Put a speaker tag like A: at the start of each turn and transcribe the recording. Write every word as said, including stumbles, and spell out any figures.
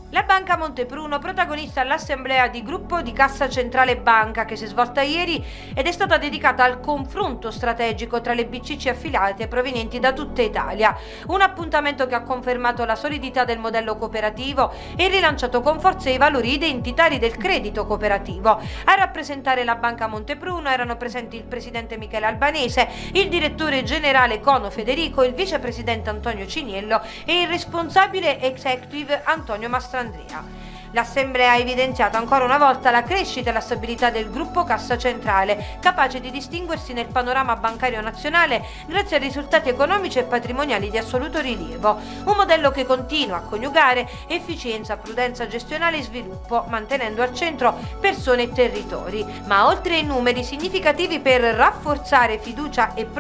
A: La Banca Montepruno, protagonista all'assemblea di gruppo di Cassa Centrale Banca che si è svolta ieri ed è stata dedicata al confronto strategico tra le B C C affiliate provenienti da tutta Italia. Un appuntamento che ha confermato la solidità del modello cooperativo e rilanciato con forza i valori identitari del credito cooperativo. A rappresentare la Banca Montepruno erano presenti il presidente Michele Albanese, il direttore generale Cono Federico, il vicepresidente Antonio Ciniello e il responsabile executive Antonio Mastandrea. L'assemblea ha evidenziato ancora una volta la crescita e la stabilità del gruppo Cassa Centrale, capace di distinguersi nel panorama bancario nazionale grazie a risultati economici e patrimoniali di assoluto rilievo. Un modello che continua a coniugare efficienza, prudenza gestionale e sviluppo, mantenendo al centro persone e territori. Ma oltre ai numeri significativi per rafforzare fiducia e